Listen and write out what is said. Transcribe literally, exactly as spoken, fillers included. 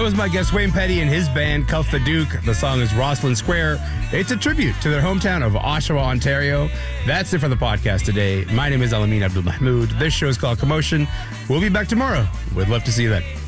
was my guest Wayne Petty and his band, Cuff the Duke. The song is Rosslyn Square. It's a tribute to their hometown of Oshawa, Ontario. That's it for the podcast today. My name is Alameen Abdul Mahmood. This show is called Commotion. We'll be back tomorrow. We'd love to see you then.